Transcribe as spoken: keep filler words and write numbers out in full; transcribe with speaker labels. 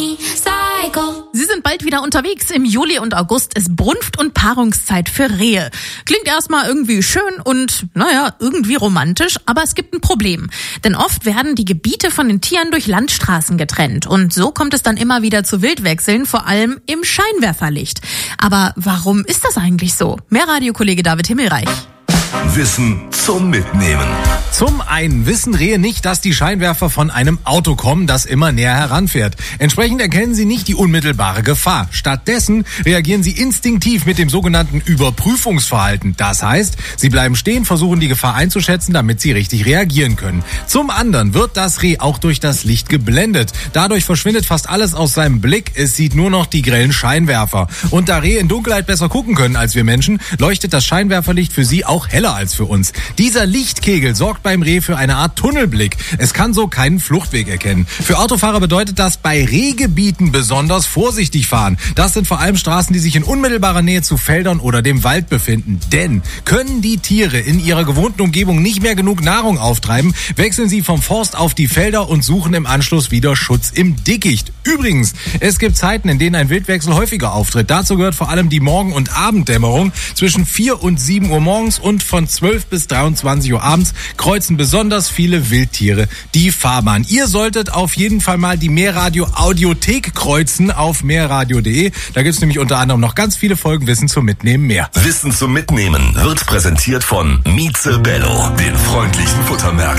Speaker 1: Sie sind bald wieder unterwegs. Im Juli und August ist Brunft- und Paarungszeit für Rehe. Klingt erstmal irgendwie schön und, naja, irgendwie romantisch, aber es gibt ein Problem. Denn oft werden die Gebiete von den Tieren durch Landstraßen getrennt. Und so kommt es dann immer wieder zu Wildwechseln, vor allem im Scheinwerferlicht. Aber warum ist das eigentlich so? Mehr Radiokollege David Himmelreich.
Speaker 2: Wissen zum Mitnehmen.
Speaker 3: Zum einen wissen Rehe nicht, dass die Scheinwerfer von einem Auto kommen, das immer näher heranfährt. Entsprechend erkennen sie nicht die unmittelbare Gefahr. Stattdessen reagieren sie instinktiv mit dem sogenannten Überprüfungsverhalten. Das heißt, sie bleiben stehen, versuchen die Gefahr einzuschätzen, damit sie richtig reagieren können. Zum anderen wird das Reh auch durch das Licht geblendet. Dadurch verschwindet fast alles aus seinem Blick. Es sieht nur noch die grellen Scheinwerfer. Und da Rehe in Dunkelheit besser gucken können als wir Menschen, leuchtet das Scheinwerferlicht für sie auch heller als für uns. Dieser Lichtkegel sorgt beim Reh für eine Art Tunnelblick. Es kann so keinen Fluchtweg erkennen. Für Autofahrer bedeutet das, bei Rehgebieten besonders vorsichtig fahren. Das sind vor allem Straßen, die sich in unmittelbarer Nähe zu Feldern oder dem Wald befinden. Denn können die Tiere in ihrer gewohnten Umgebung nicht mehr genug Nahrung auftreiben, wechseln sie vom Forst auf die Felder und suchen im Anschluss wieder Schutz im Dickicht. Übrigens, es gibt Zeiten, in denen ein Wildwechsel häufiger auftritt. Dazu gehört vor allem die Morgen- und Abenddämmerung. Zwischen vier und sieben Uhr morgens und von zwölf bis dreiundzwanzig Uhr abends kreuzen besonders viele Wildtiere die Fahrbahn. Ihr solltet auf jeden Fall mal die Mehrradio Audiothek kreuzen auf mehrradio punkt de. Da gibt's nämlich unter anderem noch ganz viele Folgen Wissen zum Mitnehmen mehr.
Speaker 2: Wissen zum Mitnehmen wird präsentiert von Mieze Bello, den freundlichen Futtermärkten.